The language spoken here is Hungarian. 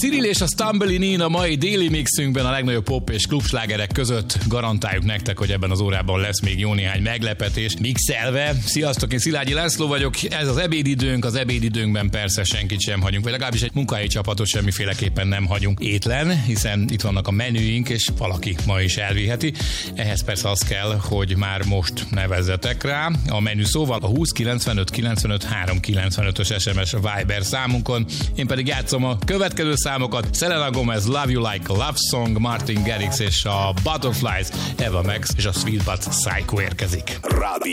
Cyril és a Stumbling In a mai déli mixünkben a legnagyobb pop és klubslágerek között. Garantáljuk nektek, hogy ebben az órában lesz még jó néhány meglepetés mixelve. Sziasztok, én Szilágyi László vagyok. Ez az ebédidőnk, az ebédidőnkben persze senkit sem hagyunk, vagy legalábbis egy munkahelyi csapatot semmiféleképpen nem hagyunk étlen, hiszen itt vannak a menüink, és valaki ma is elviheti. Ehhez persze az kell, hogy már most nevezzetek rá. A menü szóval a 20 95 95 395-ös SMS Viber számunkon. Én pedig játszom a következő számokat. Selena Gomez, Love You Like a Love Song, Martin Garrix és a Butterflies, Eva Max és a Sweet But Psycho érkezik. Rádió